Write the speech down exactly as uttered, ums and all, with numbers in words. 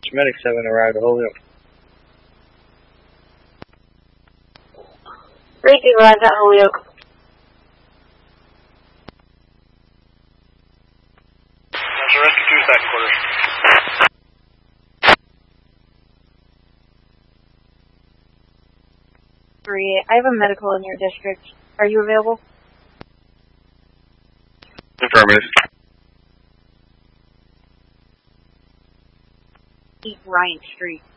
Medic seven arrived at Holyoke. three two arrived at Holyoke. Roger, rescue two back quarters. Three, I have a medical in your district. Are you available? Affirmative. East Bryant Street.